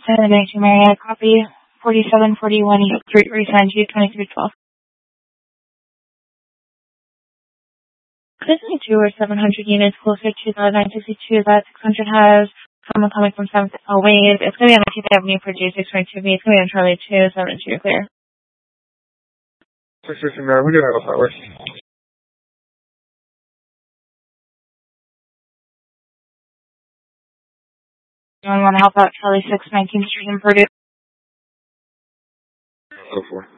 792 Marietta, copy 4741 East Street, resigned to 2312. This is 2 or 700 units closer to the 962 that 600 has someone coming from 7th Wave. It's going to be on 19th Avenue for J622B. It's going to be on Charlie 2, 702, clear. 669, we can handle that way. Anyone want to help out Charlie 6, 19th Street in Purdue? Go for it.